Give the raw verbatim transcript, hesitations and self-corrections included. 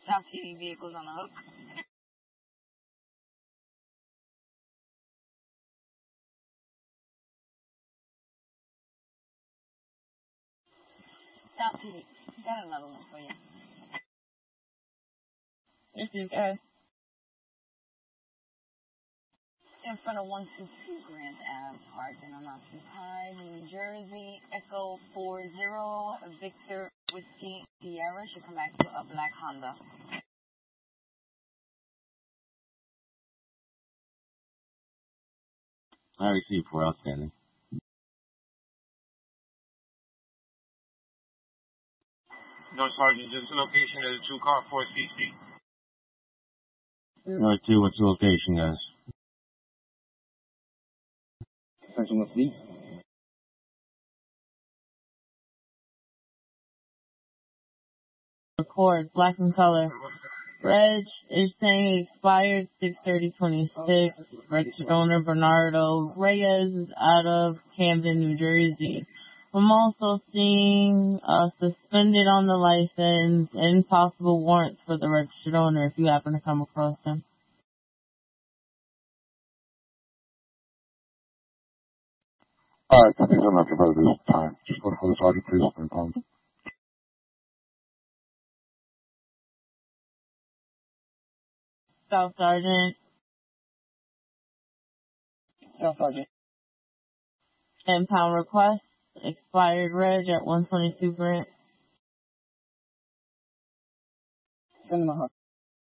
South City vehicles on the hook. South City, got another one for you. This is guys. In front of one two two Grand Ave, parked in unoccupied, New Jersey, Echo four zero, Victor Whiskey Sierra, should come back to a black Honda. I received four outstanding. No, Sergeant, just the location of the two car, four C C. Number two, what's the location, guys? Section one C. Record, black in color. Reg is saying expired six thirty twenty-six. Registered owner Bernardo Reyes is out of Camden, New Jersey. I'm also seeing uh, suspended on the license and possible warrants for the registered owner if you happen to come across him. Alright, I think I'm not going to this time. Just look for the sergeant, please. No problem. South Sergeant. South Sergeant. ten pound request. Expired reg at one twenty-two Grant. Send them a hook.